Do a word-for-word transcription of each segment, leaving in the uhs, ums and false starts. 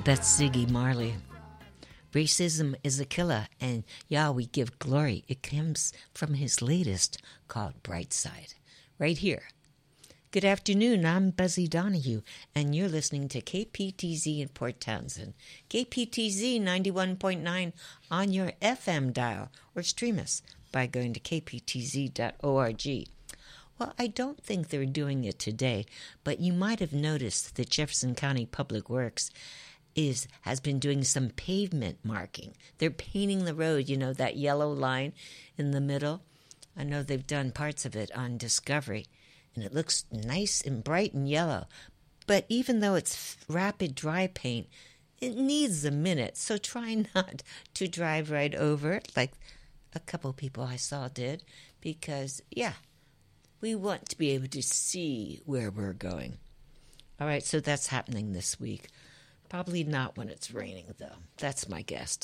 That's Ziggy Marley. Racism is a killer, and Yah, we give glory. It comes from his latest called Brightside, right here. Good afternoon, I'm Buzzy Donahue, and you're listening to K P T Z in Port Townsend. K P T Z ninety-one point nine on your F M dial, or stream us by going to k p t z dot org. Well, I don't think they're doing it today, but you might have noticed that Jefferson County Public Works is has been doing some pavement marking. They're painting the road, you know, that yellow line in the middle. I know they've done parts of it on Discovery, and it looks nice and bright and yellow. But even though it's rapid dry paint, it needs a minute, so try not to drive right over it like a couple people I saw did, because, yeah, we want to be able to see where we're going. All right, so that's happening this week. Probably not when it's raining, though. That's my guess.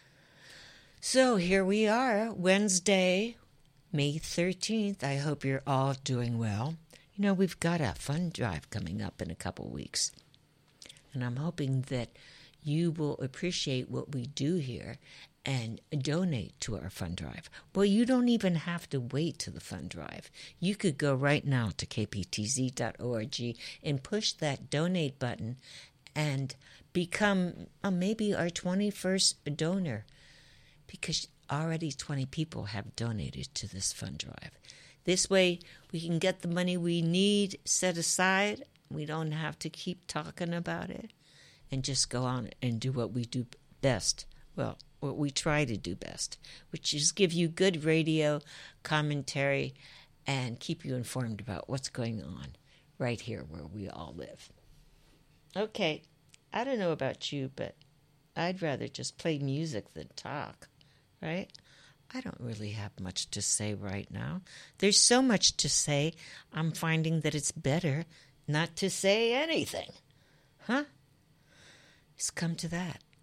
So here we are, Wednesday, May thirteenth. I hope you're all doing well. You know, we've got a fund drive coming up in a couple weeks. And I'm hoping that you will appreciate what we do here and donate to our fund drive. Well, you don't even have to wait to the fund drive. You could go right now to k p t z dot org and push that donate button and become uh, maybe our twenty-first donor, because already twenty people have donated to this fund drive. This way, we can get the money we need set aside. We don't have to keep talking about it, and just go on and do what we do best. Well, what we try to do best, which is give you good radio commentary and keep you informed about what's going on right here where we all live. Okay, I don't know about you, but I'd rather just play music than talk, right? I don't really have much to say right now. There's so much to say, I'm finding that it's better not to say anything. Huh? It's come to that.